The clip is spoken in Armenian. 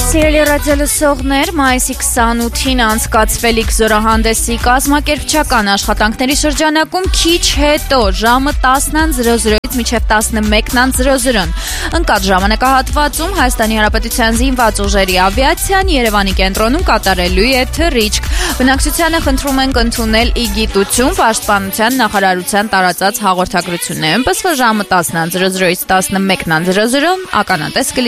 Սիրելի ռադիոլսողներ, մայիսի 28-ին անցկացվելիք զորահանդեսի կազմակերպչական աշխատանքների շրջանակում քիչ հետո ժամը 10:00-ից մինչև 11:00 ընկած ժամանակահատվածում Հայաստանի Հանրապետության զինված ուժերի ավիացիան Երևանի կենտրոնում կատարելու է թռիչք։ Բնակչությանը խնդրում ենք ընդունել ի գիտություն Պաշտպանության նախարարության տարածած հաղորդագրությունները, այնպես որ ժամը 10:00-ից 11:00 ականատես կլինի